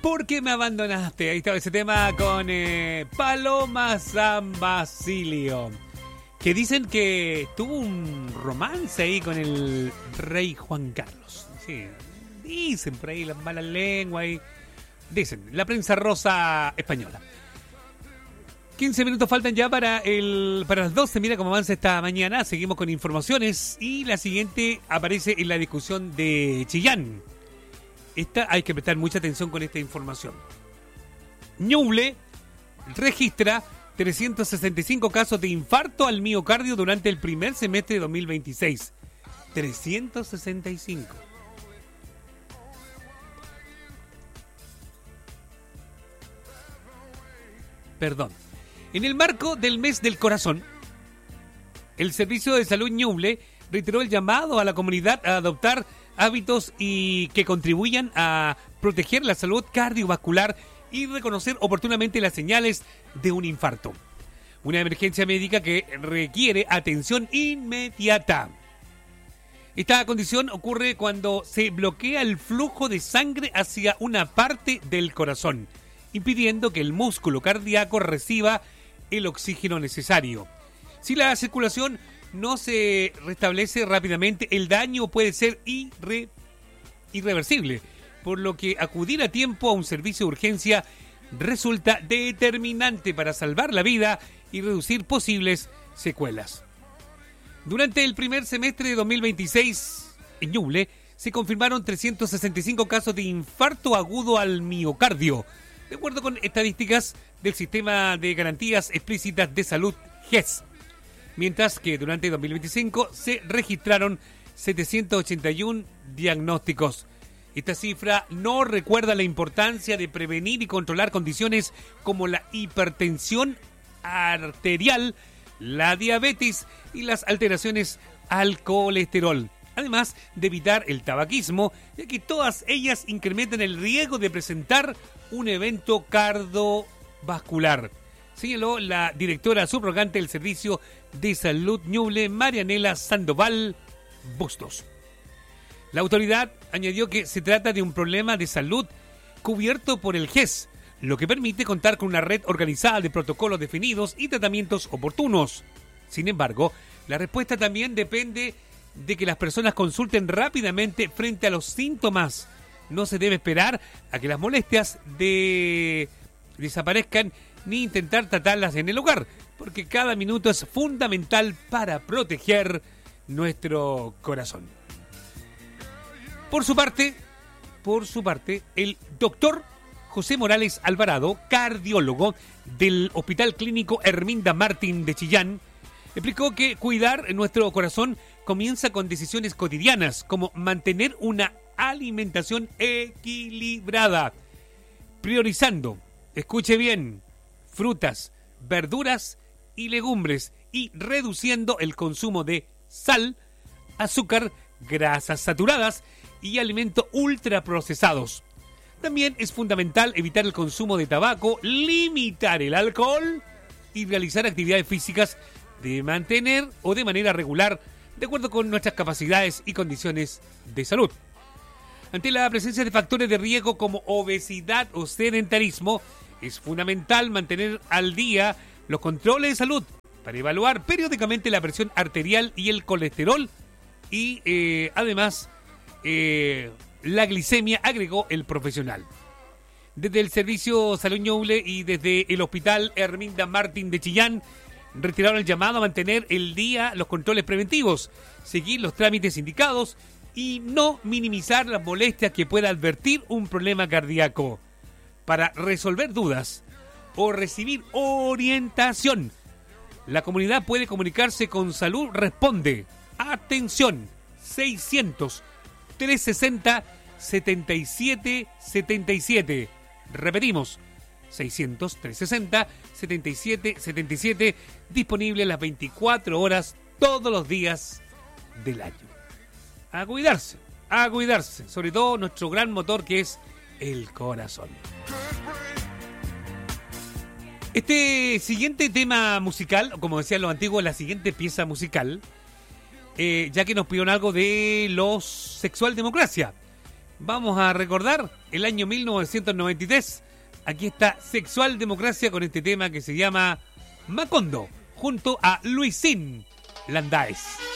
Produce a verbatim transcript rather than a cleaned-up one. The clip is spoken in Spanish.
¿Por qué me abandonaste? Ahí estaba ese tema con eh, Paloma San Basilio, que dicen que tuvo un romance ahí con el rey Juan Carlos. Sí, dicen por ahí las malas lenguas y dicen, la prensa rosa española. quince minutos faltan ya para el para las doce. Mira cómo avanza esta mañana. Seguimos con informaciones y la siguiente aparece en la discusión de Chillán. Esta hay que prestar mucha atención con esta información. Ñuble registra trescientos sesenta y cinco casos de infarto al miocardio durante el primer semestre de dos mil veintiséis. trescientos sesenta y cinco. Perdón. En el marco del mes del corazón, el Servicio de Salud Ñuble reiteró el llamado a la comunidad a adoptar hábitos y que contribuyan a proteger la salud cardiovascular y reconocer oportunamente las señales de un infarto. Una emergencia médica que requiere atención inmediata. Esta condición ocurre cuando se bloquea el flujo de sangre hacia una parte del corazón, impidiendo que el músculo cardíaco reciba el oxígeno necesario. Si la circulación no se restablece rápidamente, el daño puede ser irre- irreversible, por lo que acudir a tiempo a un servicio de urgencia resulta determinante para salvar la vida y reducir posibles secuelas. Durante el primer semestre de dos mil veintiséis, en Ñuble, se confirmaron trescientos sesenta y cinco casos de infarto agudo al miocardio, de acuerdo con estadísticas del Sistema de Garantías Explícitas de Salud, G E S. Mientras que durante dos mil veinticinco se registraron setecientos ochenta y uno diagnósticos. Esta cifra no recuerda la importancia de prevenir y controlar condiciones como la hipertensión arterial, la diabetes y las alteraciones al colesterol, además de evitar el tabaquismo, ya que todas ellas incrementan el riesgo de presentar un evento cardiovascular, señaló la directora subrogante del Servicio de Salud Ñuble, Marianela Sandoval Bustos. La autoridad añadió que se trata de un problema de salud cubierto por el G E S, lo que permite contar con una red organizada de protocolos definidos y tratamientos oportunos. Sin embargo, la respuesta también depende de que las personas consulten rápidamente frente a los síntomas. No se debe esperar a que las molestias de... desaparezcan ni intentar tratarlas en el hogar, porque cada minuto es fundamental para proteger nuestro corazón. Por su parte, por su parte, el doctor José Morales Alvarado, cardiólogo del Hospital Clínico Herminda Martín de Chillán, explicó que cuidar nuestro corazón comienza con decisiones cotidianas, como mantener una alimentación equilibrada, priorizando, escuche bien, frutas, verduras y legumbres y reduciendo el consumo de sal, azúcar, grasas saturadas y alimentos ultraprocesados. También es fundamental evitar el consumo de tabaco, limitar el alcohol y realizar actividades físicas de mantener o de manera regular de acuerdo con nuestras capacidades y condiciones de salud. Ante la presencia de factores de riesgo como obesidad o sedentarismo, es fundamental mantener al día los controles de salud para evaluar periódicamente la presión arterial y el colesterol y eh, además eh, la glicemia, agregó el profesional. Desde el Servicio Salud Ñuble y desde el Hospital Herminda Martín de Chillán retiraron el llamado a mantener el día los controles preventivos, seguir los trámites indicados y no minimizar las molestias que pueda advertir un problema cardíaco. Para resolver dudas o recibir orientación, la comunidad puede comunicarse con Salud Responde. Atención, seiscientos, trescientos sesenta, setenta y siete setenta y siete. Repetimos, seiscientos, trescientos sesenta, setenta y siete setenta y siete, disponible las veinticuatro horas todos los días del año. A cuidarse, a cuidarse, sobre todo nuestro gran motor que es el corazón. Este siguiente tema musical, o como decían los antiguos, la siguiente pieza musical, eh, ya que nos pidieron algo de los Sexual Democracia, Vamos a recordar el año mil novecientos noventa y tres. Aquí está Sexual Democracia con este tema que se llama Macondo, junto a Luisín Landaes.